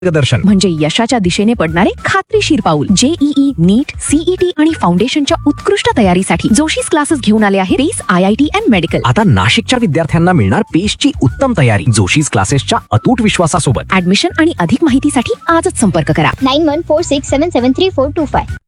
मार्गदर्शन म्हणजे यशाच्या दिशेने पडणारे खात्रीशीर पाऊल. JEE, नीट, CET आणि फाउंडेशनच्या उत्कृष्ट तयारीसाठी जोशीस क्लासेस घेऊन आले आहे पेस IIT अँड मेडिकल. आता नाशिकच्या विद्यार्थ्यांना मिळणार पेशची उत्तम तयारी जोशीस क्लासेसच्या अतूट विश्वासासोबत. ऍडमिशन आणि अधिक माहितीसाठी आजच संपर्क करा. 9146773425